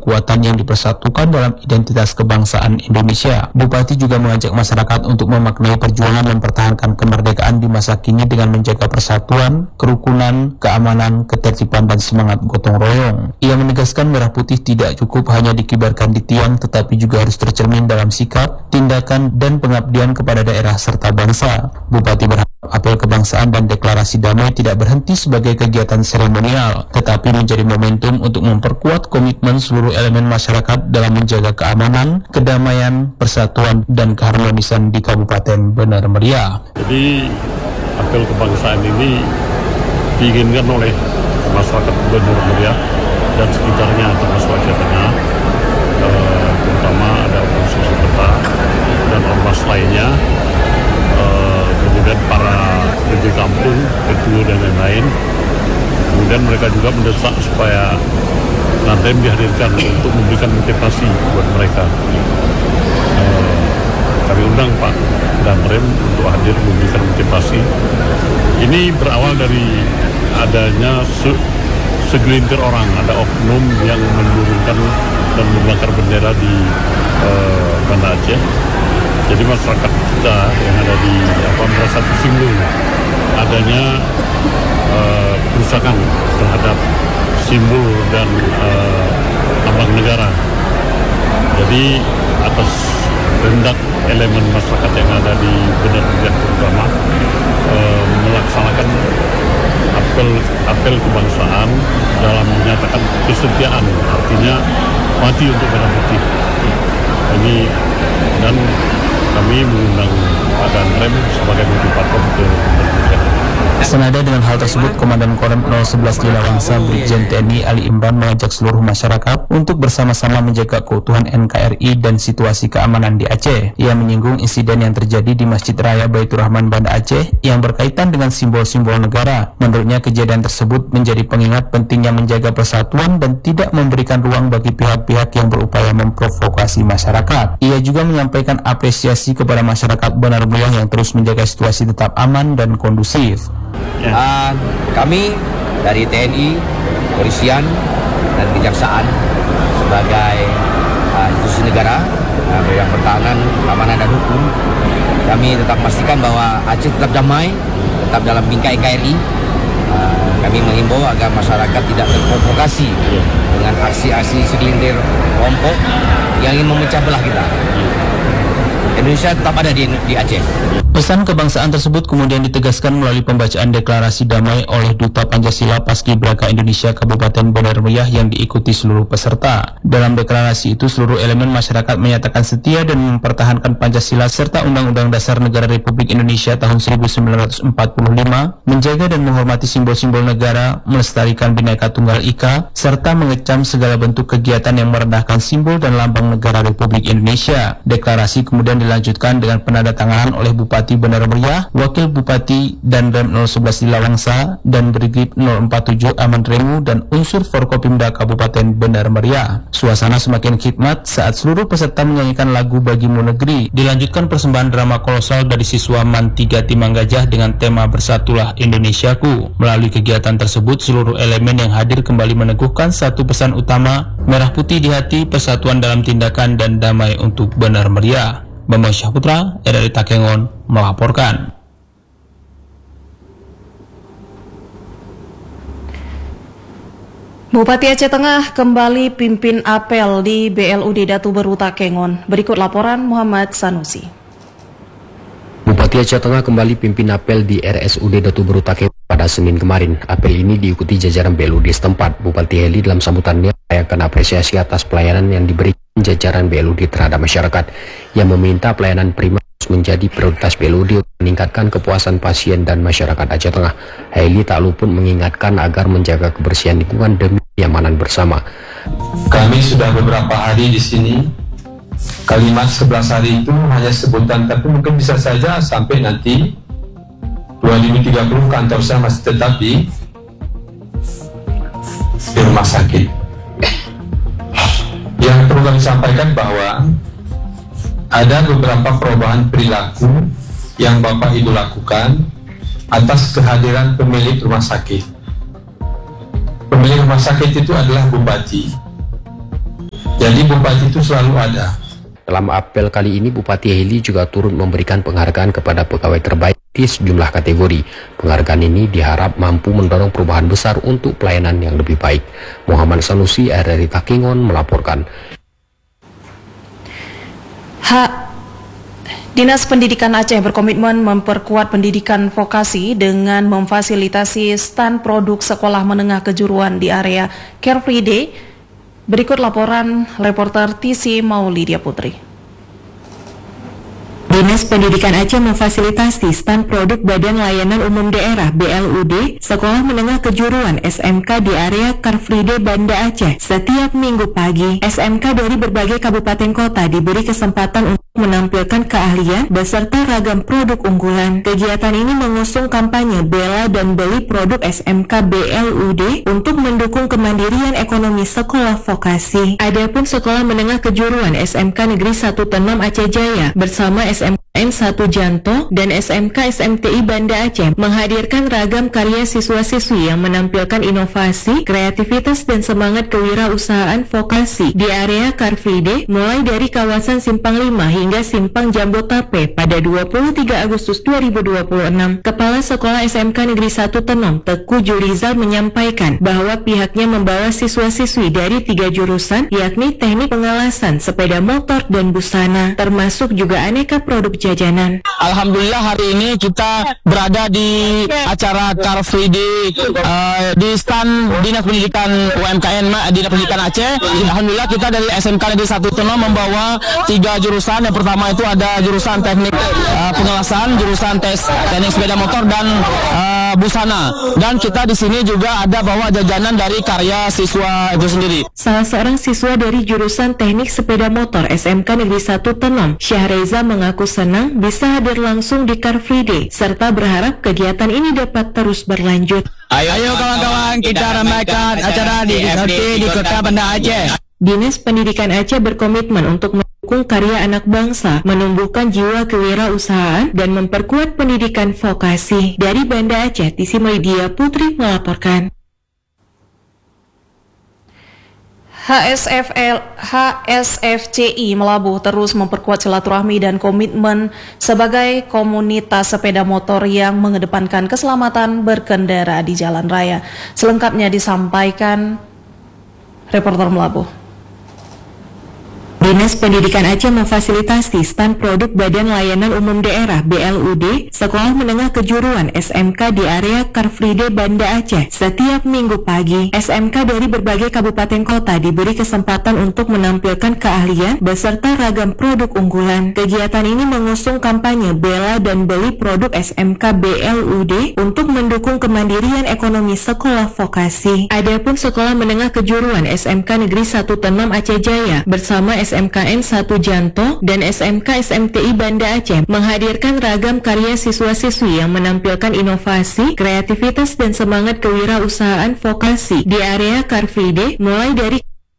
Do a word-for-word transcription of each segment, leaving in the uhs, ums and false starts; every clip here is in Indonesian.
kekuatan yang dipersatukan dalam identitas kebangsaan Indonesia. Bupati juga mengajak masyarakat untuk memaknai perjuangan mempertahankan kemerdekaan di masa kini dengan menjaga persatuan, kerukunan, keamanan, ketertiban, dan semangat gotong royong. Ia menegaskan merah putih tidak cukup hanya dikibarkan di tiang, tetapi juga harus tercermin dalam sikap, tindakan, dan pengabdian kepada daerah serta bangsa. Bupati berharap apel kebangsaan dan deklarasi damai tidak berhenti sebagai kegiatan seremonial, tetapi menjadi momentum untuk memperkuat komitmen seluruh elemen masyarakat dalam menjaga keamanan, kedamaian, persatuan, dan keharmonisan di Kabupaten Benar Meriah. Jadi apel kebangsaan ini diinginkan oleh masyarakat Benar Meriah dan sekitarnya termasuk Aceh Tengah, eh, terutama ada organisasi peta dan ormas lainnya, eh, kemudian para penjaga kampung, ketua dan lain-lain. Kemudian mereka juga mendesak supaya Danrem dihadirkan untuk memberikan motivasi buat mereka. Eh, kami undang Pak Danrem untuk hadir memberikan motivasi. Ini berawal dari adanya se segelintir orang, ada oknum yang menurunkan dan membakar bendera di eh, Banda Aceh. Jadi masyarakat kita yang ada di apa merasa tersinggung adanya uh, perusakan terhadap simbol dan uh, lambang negara. Jadi atas kehendak elemen masyarakat yang ada di Benar Meriah terutama uh, melaksanakan apel apel kebangsaan dalam menyatakan kesetiaan, artinya mati untuk merah putih. Ini dan kami mengundang Pak Danrem sebagai motivator ke Benar Meriah. Senada dengan hal tersebut, Komandan Korem nol sebelas Jilawangsa Brigjen T N I Ali Imran mengajak seluruh masyarakat untuk bersama-sama menjaga keutuhan N K R I dan situasi keamanan di Aceh. Ia menyinggung insiden yang terjadi di Masjid Raya Baitur Rahman Banda Aceh yang berkaitan dengan simbol-simbol negara. Menurutnya kejadian tersebut menjadi pengingat pentingnya menjaga persatuan dan tidak memberikan ruang bagi pihak-pihak yang berupaya memprovokasi masyarakat. Ia juga menyampaikan apresiasi kepada masyarakat Benar Meriah yang terus menjaga situasi tetap aman dan kondusif. Ya. Uh, kami dari T N I, Polisian, dan Kejaksaan sebagai uh, institusi negara uh, bidang pertahanan, keamanan, dan hukum, kami tetap memastikan bahwa Aceh tetap damai, tetap dalam bingkai N K R I. Uh, kami menghimbau agar masyarakat tidak terprovokasi dengan aksi-aksi segelintir kelompok yang ingin memecah belah kita. Indonesia tetap ada di, di Aceh. Pesan kebangsaan tersebut kemudian ditegaskan melalui pembacaan deklarasi damai oleh Duta Pancasila Paskibraka Indonesia Kabupaten Benar Meriah yang diikuti seluruh peserta. Dalam deklarasi itu, seluruh elemen masyarakat menyatakan setia dan mempertahankan Pancasila serta Undang-Undang Dasar Negara Republik Indonesia tahun seribu sembilan ratus empat puluh lima, menjaga dan menghormati simbol-simbol negara, melestarikan Bhinneka Tunggal Ika, serta mengecam segala bentuk kegiatan yang merendahkan simbol dan lambang negara Republik Indonesia. Deklarasi kemudian dilanjutkan dengan penandatanganan oleh Bupati Benar Meriah, Wakil Bupati Danrem nol sebelas Jilawangsa, dan Brigip nol empat tujuh Aman Remu, dan unsur Forkopimda Kabupaten Benar Meriah. Suasana semakin khidmat saat seluruh peserta menyanyikan lagu Bagimu Negeri. Dilanjutkan persembahan drama kolosal dari siswa Man tiga Timang Gajah dengan tema Bersatulah Indonesiaku. Melalui kegiatan tersebut, seluruh elemen yang hadir kembali meneguhkan satu pesan utama, merah putih di hati, persatuan dalam tindakan, dan damai untuk Benar Meriah. Bambang Syahputra, R R I Takengon, melaporkan. Bupati Aceh Tengah kembali pimpin apel di B L U D Datu Beru Takengon. Berikut laporan Muhammad Sanusi. Bupati Aceh Tengah kembali pimpin apel di R S U D Datu Beru Takengon pada Senin kemarin. Apel ini diikuti jajaran B L U D setempat. Bupati Heli dalam sambutannya merayakan apresiasi atas pelayanan yang diberikan jajaran B L U D terhadap masyarakat, yang meminta pelayanan prima menjadi prioritas B L U D untuk meningkatkan kepuasan pasien dan masyarakat Aceh Tengah. Haili tak luput mengingatkan agar menjaga kebersihan lingkungan demi kenyamanan bersama. Kami sudah beberapa hari di sini. Kalimat sebelas hari itu hanya sebutan, tapi mungkin bisa saja sampai nanti dua ribu tiga puluh kantor saya masih tetap di, di rumah sakit. Yang perlu kami sampaikan bahwa ada beberapa perubahan perilaku yang Bapak Ibu lakukan atas kehadiran pemilik rumah sakit. Pemilik rumah sakit itu adalah Bupati. Jadi bupati itu selalu ada. Dalam apel kali ini, Bupati Heli juga turut memberikan penghargaan kepada pegawai terbaik di sejumlah kategori. Penghargaan ini diharap mampu mendorong perubahan besar untuk pelayanan yang lebih baik. Muhammad Sanusi, R R I Takengon melaporkan. Hak Dinas Pendidikan Aceh berkomitmen memperkuat pendidikan vokasi dengan memfasilitasi stand produk sekolah menengah kejuruan di area Carefree Day. Berikut laporan reporter T C Maulidia Putri. Dinas Pendidikan Aceh memfasilitasi stand produk Badan Layanan Umum Daerah B L U D Sekolah Menengah Kejuruan S M K di area Car Free Day Banda Aceh setiap minggu pagi. S M K dari berbagai kabupaten kota diberi kesempatan untuk menampilkan keahlian beserta ragam produk unggulan. Kegiatan ini mengusung kampanye Bela dan Beli Produk S M K B L U D untuk mendukung kemandirian ekonomi sekolah vokasi. Adapun Sekolah Menengah Kejuruan S M K Negeri satu Tenom Aceh Jaya bersama S M K N satu Janto dan S M K S M T I Banda Aceh menghadirkan ragam karya siswa-siswi yang menampilkan inovasi, kreativitas dan semangat kewirausahaan vokasi di area Car Free Day mulai dari kawasan Simpang lima hingga Simpang Jambotape pada dua puluh tiga Agustus dua ribu dua puluh enam. Kepala Sekolah S M K Negeri satu Tenom, Teku Julizal menyampaikan bahwa pihaknya membawa siswa-siswi dari tiga jurusan yakni teknik pengelasan, sepeda motor dan busana, termasuk juga aneka produk jajanan. Alhamdulillah hari ini kita berada di acara Car Free Day uh, di stand Dinas Pendidikan U M K M Dinas Pendidikan Aceh. Alhamdulillah kita dari S M K Negeri satu Tenom membawa tiga jurusan. Yang pertama itu ada jurusan teknik uh, pengelasan, jurusan tes teknik sepeda motor dan uh, busana. Dan kita di sini juga ada bawa jajanan dari karya siswa itu sendiri. Salah seorang siswa dari jurusan teknik sepeda motor S M K Negeri satu Tenom, Syahreza, mengaku senang bisa hadir langsung di Car Free Day serta berharap kegiatan ini dapat terus berlanjut. Ayo, ayo kawan-kawan, kita ramaikan acara di F D di Kota Banda Aceh. Dinas Pendidikan Aceh berkomitmen untuk mendukung karya anak bangsa, menumbuhkan jiwa kewirausahaan dan memperkuat pendidikan vokasi. Dari Banda Aceh, T C Maulidia Putri melaporkan. H S F L, H S F C I Melabuh terus memperkuat silaturahmi dan komitmen sebagai komunitas sepeda motor yang mengedepankan keselamatan berkendara di jalan raya. Selengkapnya disampaikan reporter Melabuh. Dinas Pendidikan Aceh memfasilitasi stand produk Badan Layanan Umum Daerah B L U D Sekolah Menengah Kejuruan S M K di area Car Free Day Banda Aceh setiap minggu pagi. S M K dari berbagai kabupaten kota diberi kesempatan untuk menampilkan keahlian beserta ragam produk unggulan. Kegiatan ini mengusung kampanye Bela dan Beli Produk S M K B L U D untuk mendukung kemandirian ekonomi sekolah vokasi. Adapun Sekolah Menengah Kejuruan S M K Negeri satu Tenom Aceh Jaya bersama S M K N satu Janto dan S M K S M T I Banda Aceh menghadirkan ragam karya siswa-siswi yang menampilkan inovasi, kreativitas dan semangat kewirausahaan vokasi di area Car Free Day mulai dari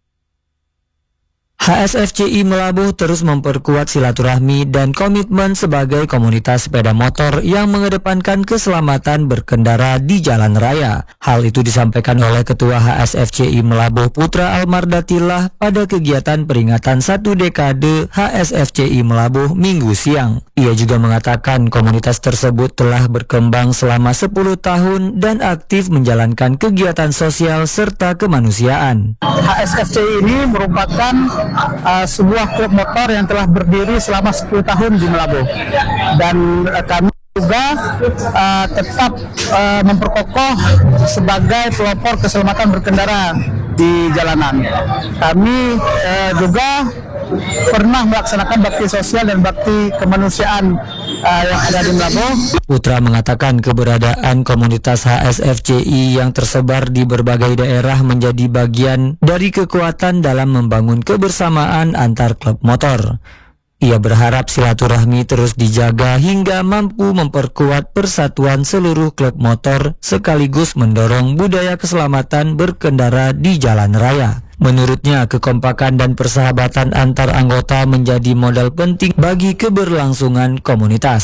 H S F C I Melabuh terus memperkuat silaturahmi dan komitmen sebagai komunitas sepeda motor yang mengedepankan keselamatan berkendara di jalan raya. Hal itu disampaikan oleh Ketua H S F C I Melabuh Putra Almardatillah pada kegiatan peringatan satu dekade H S F C I Melabuh Minggu siang. Ia juga mengatakan komunitas tersebut telah berkembang selama sepuluh tahun dan aktif menjalankan kegiatan sosial serta kemanusiaan. H S F C I ini merupakan uh, sebuah klub motor yang telah berdiri selama sepuluh tahun di Melabuh, dan uh, kami juga uh, tetap uh, memperkokoh sebagai pelopor keselamatan berkendara di jalanan. Kami uh, juga pernah melaksanakan bakti sosial dan bakti kemanusiaan uh, yang ada di Melabuh. Putra mengatakan keberadaan komunitas H S F C I yang tersebar di berbagai daerah menjadi bagian dari kekuatan dalam membangun kebersamaan antar klub motor. Ia berharap silaturahmi terus dijaga hingga mampu memperkuat persatuan seluruh klub motor sekaligus mendorong budaya keselamatan berkendara di jalan raya. Menurutnya, kekompakan dan persahabatan antar anggota menjadi modal penting bagi keberlangsungan komunitas.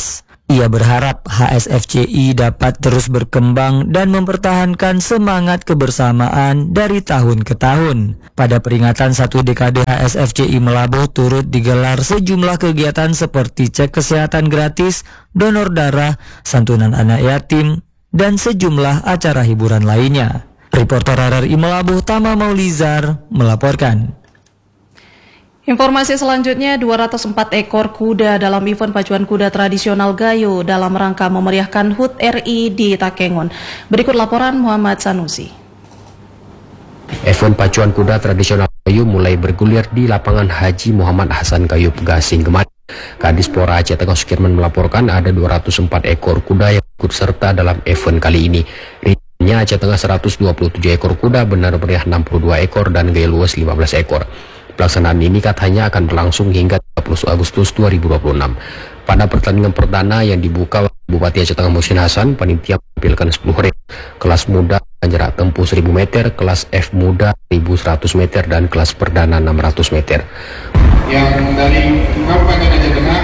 Ia berharap H S F C I dapat terus berkembang dan mempertahankan semangat kebersamaan dari tahun ke tahun. Pada peringatan satu dekade H S F C I Melabuh turut digelar sejumlah kegiatan seperti cek kesehatan gratis, donor darah, santunan anak yatim, dan sejumlah acara hiburan lainnya. Reporter R R I Melabuh Tama Maulizar melaporkan. Informasi selanjutnya, dua ratus empat ekor kuda dalam event pacuan kuda tradisional Gayo dalam rangka memeriahkan H U T R I di Takengon. Berikut laporan Muhammad Sanusi. Event pacuan kuda tradisional Gayo mulai bergulir di lapangan Haji Muhammad Hasan Gayub Gasing kemarin. Kadis Pora Aceh Tengah Sukirman melaporkan ada dua ratus empat ekor kuda yang ikut serta dalam event kali ini. Rinciannya Aceh Tengah seratus dua puluh tujuh ekor kuda, Benar Meriah enam puluh dua ekor, dan Gaya Luas lima belas ekor. Pelaksanaan ini katanya akan berlangsung hingga tiga puluh Agustus dua ribu dua puluh enam. Pada pertandingan perdana yang dibuka Bupati Aceh Tengah Muhsin Hasan, panitia menampilkan sepuluh ring. Kelas muda jarak tempuh seribu meter, kelas F muda seribu seratus meter, dan kelas perdana enam ratus meter. Yang dari Kabupaten Aceh Tengah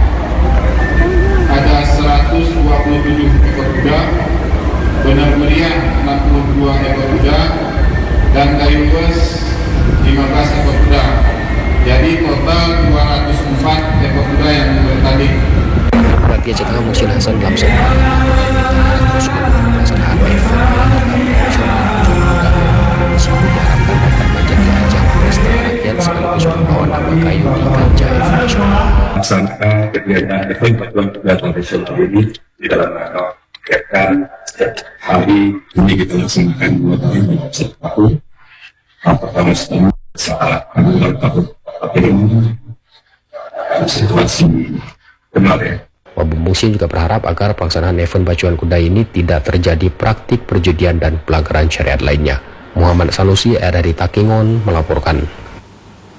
ada seratus dua puluh tujuh ekor kuda, Benar Meriah enam puluh dua ekor kuda, dan Gaya Luas lima belas ekor kuda. Jadi total dua ratus empat ekor kuda yang bertanding. Bupati Aceh Tengah Muhsin Hasan dalam sebuah pelaksanaan event diharapkan dapat menjadi ajang pesta rakyat sekaligus membawa nama Gayo di kancah internasional. Melaksanakan kegiatan event pacuan kuda tradisional ini di dalam rangka merayakan hari ini kita laksanakan dua tahun satu tahun. Pertama setengah saat ulang tahun ini situasi kemarin. Wabu Muhsin juga berharap agar pelaksanaan event pacuan kuda ini tidak terjadi praktik perjudian dan pelanggaran syariat lainnya. Muhammad Sanusi, R R I Takengon melaporkan.